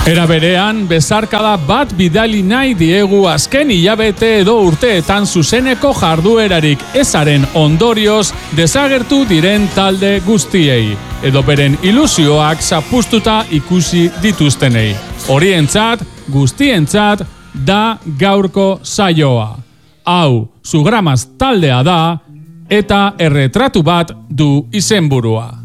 Era berean, bezarkada bat bidali nahi diegu azken hilabete edo urteetan zuzeneko jarduerarik ezaren ondorioz desagertu diren talde guztiei, edo beren ilusioak zapuztuta ikusi dituztenei. Horientzat, guztientzat, da gaurko saioa. Hau, Sugramas taldea da, eta erretratu bat du izenburua.